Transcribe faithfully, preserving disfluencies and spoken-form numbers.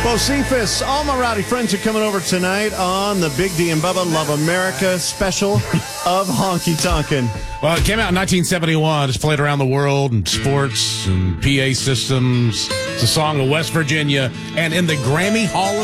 Bocephus, all my rowdy friends are coming over tonight on the Big D and Bubba Love America special of Honky Tonkin'. Well, it came out in nineteen seventy-one. It's played around the world in sports and P A systems. It's a song of West Virginia. And in the Grammy Hall of